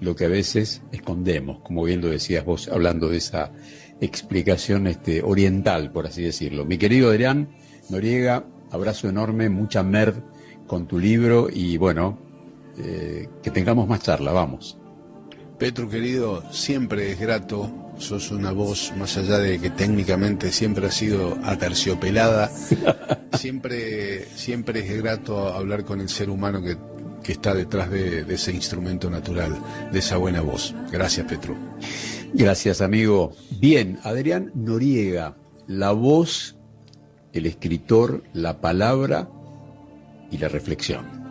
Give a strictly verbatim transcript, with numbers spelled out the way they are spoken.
lo que a veces escondemos, como bien lo decías vos, hablando de esa explicación este, oriental, por así decirlo. Mi querido Adrián Noriega, abrazo enorme, mucha mer con tu libro y bueno, eh, que tengamos más charla, vamos. Petru, querido, siempre es grato, sos una voz, más allá de que técnicamente siempre ha sido aterciopelada, siempre, siempre es grato hablar con el ser humano que, que está detrás de, de ese instrumento natural, de esa buena voz. Gracias, Petru. Gracias, amigo. Bien, Adrián Noriega, la voz, el escritor, la palabra y la reflexión.